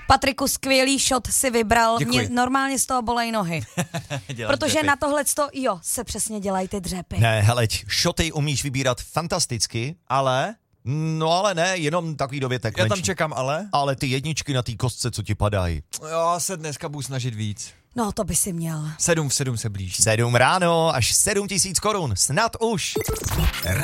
Patriku, skvělý shot si vybral. Děkuji. Mě normálně z toho bolej nohy. Protože dřepy. na tohleto, se přesně dělají ty dřepy. Ne, heleď, šoty umíš vybírat fantasticky, Ale? no ale ne, jenom takový dovětek. Já tam menší. čekám ale. Ale ty jedničky na té kostce, co ti padají. Já se dneska budu snažit víc. No, to by si měl. 7 v 7 se blíží. 7 ráno až 7 000 korun, snad už.